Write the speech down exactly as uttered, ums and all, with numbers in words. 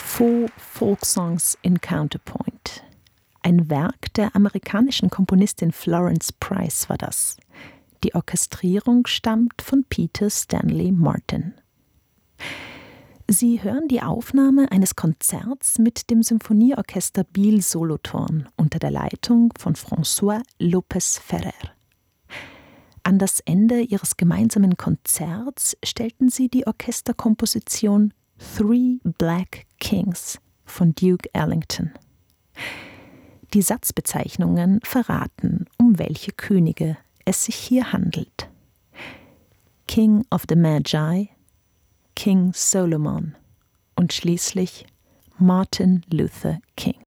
Four Folk Songs in Counterpoint. Ein Werk der amerikanischen Komponistin Florence Price war das. Die Orchestrierung stammt von Peter Stanley Martin. Sie hören die Aufnahme eines Konzerts mit dem Symphonieorchester Biel Solothurn unter der Leitung von François Lopez Ferrer. An das Ende ihres gemeinsamen Konzerts stellten sie die Orchesterkomposition Three Black Kings von Duke Ellington. Die Satzbezeichnungen verraten, um welche Könige es sich hier handelt. King of the Magi, King Solomon und schließlich Martin Luther King.